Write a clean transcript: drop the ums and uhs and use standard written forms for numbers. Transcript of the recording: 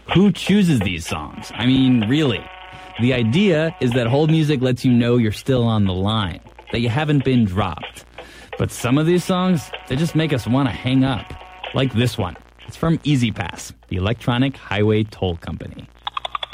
Who chooses these songs? I mean, really. The idea is that hold music lets you know you're still on the line, that you haven't been dropped. But some of these songs, they just make us want to hang up. Like this one. It's from E-ZPass, the Electronic Highway Toll Company.